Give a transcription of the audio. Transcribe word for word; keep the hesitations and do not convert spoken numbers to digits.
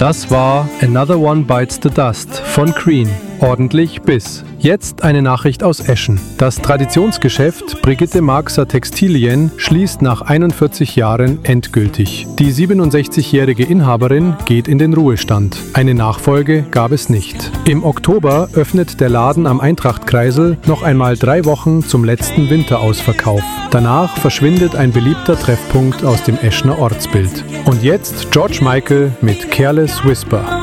Das war Another One Bites the Dust von Crean. Ordentlich Biss. Jetzt eine Nachricht aus Eschen. Das Traditionsgeschäft Brigitte Marxer Textilien schließt nach einundvierzig Jahren endgültig. Die siebenundsechzigjährige Inhaberin geht in den Ruhestand. Eine Nachfolge gab es nicht. Im Oktober öffnet der Laden am Eintrachtkreisel noch einmal drei Wochen zum letzten Winterausverkauf. Danach verschwindet ein beliebter Treffpunkt aus dem Eschner Ortsbild. Und jetzt George Michael mit Careless Whisper.